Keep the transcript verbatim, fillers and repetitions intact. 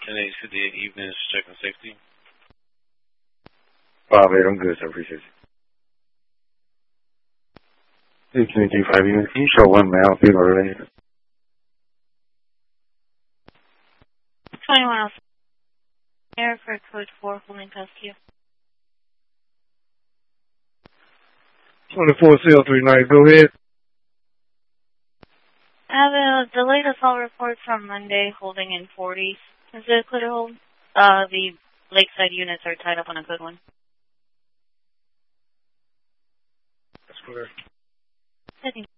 ten eight fifty-eight evenings, checking safety. five eight, I'm good, sir. Appreciate you. eighteen G five units, can you show one male, female related? twenty-one Alpha. Air for code four, holding past you. twenty-four C L three nine, go ahead. I have a delayed assault report from Monday, holding in forty. Is it clear to hold? Uh, the lakeside units are tied up on a good one. That's clear. I think